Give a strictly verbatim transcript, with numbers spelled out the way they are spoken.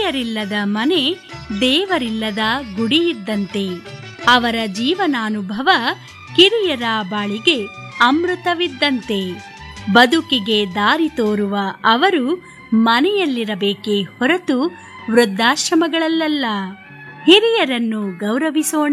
ಹಿರಿಯರಿಲ್ಲದ ಮನೆ ದೇವರಿಲ್ಲದ ಗುಡಿಯಿದ್ದಂತೆ. ಅವರ ಜೀವನಾನುಭವ ಕಿರಿಯರ ಬಾಳಿಗೆ ಅಮೃತವಿದ್ದಂತೆ. ಬದುಕಿಗೆ ದಾರಿ ತೋರುವ ಅವರು ಮನೆಯಲ್ಲಿರಬೇಕೇ ಹೊರತು ವೃದ್ಧಾಶ್ರಮಗಳಲ್ಲ. ಹಿರಿಯರನ್ನು ಗೌರವಿಸೋಣ.